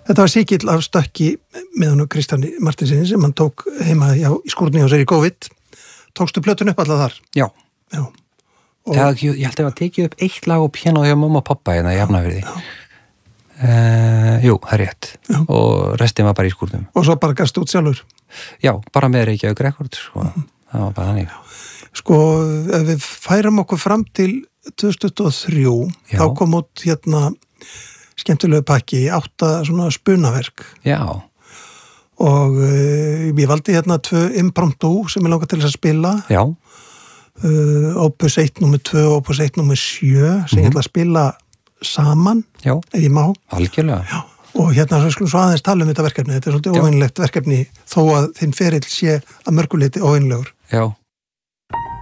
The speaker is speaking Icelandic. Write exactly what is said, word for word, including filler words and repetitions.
Þetta var síkill af stökki með hann Kristjáni Martinsinni sem hann tók heima já, í skúrni á sér í COVID. Tókstu plötun upp alla þar? Já. Já. Og... Já, ég held að ég tekið upp eitt lag og piano hjá mamma og pappa hérna í Hafnarfirði. Uh, jú, það er rétt. Já. Og restin var bara í skúrnum. Og svo bara gastu út sjálfur? Já, bara með Reykjavík Records, sko. Mm. Það var bara þannig. Sko, ef við færum okkur fram til tvö þúsund tuttugu og þrjú, Já. Þá kom út hérna skemmtilegu pakki, átta svona spunaverk. Já. Og uh, ég valdi hérna tvö impromptu sem ég langar til að spila. Já. Uh, Opus eitt númer tvö og Opus eitt númer sjö sem mm-hmm. ég ætla að spila saman, Já. Ef ég má. Algjörlega. Já. Og hérna svo skulum svo aðeins tala um þetta verkefni. Þetta er svolítið óvinnlegt verkefni þó að þinn ferill sé að mörguleiti óvinnlegur. Já.